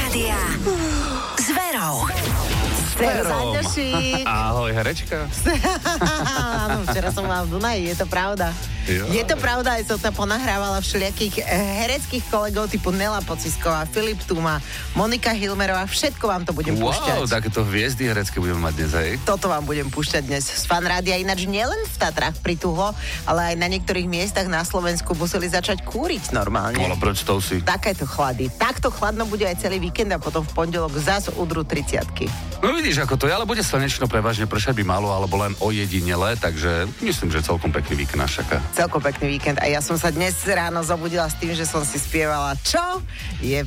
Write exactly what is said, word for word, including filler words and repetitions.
Rádia s Verou. Verou. Ahoj, herečka. Áno, včera som mala v Dunaji, je to pravda. Jo. Je to pravda, aj som sa ponahrávala všelijakých hereckých kolegov typu Nela Pocisková, Filip Tuma, Monika Hilmerová, všetko vám to budem Wow, púšťať. takéto hviezdy herecké budeme mať dnes, hej? Toto vám budem púšťať dnes z Fan Rádia, ináč nielen v Tatrách prituhlo, ale aj na niektorých miestach na Slovensku museli začať kúriť normálne. Bolo prečtou si. Takéto chlady. Takto chladno bude aj celý víkend a potom v pondelok zás udru tridsiatky. No vidíš, ako to je, ale bude slnečno, prevažne pršať by malo, alebo len ojedinele, takže myslím, že celkom pekný víkend nás čaká. Celkom pekný víkend a ja som sa dnes ráno zobudila s tým, že som si spievala čo? Je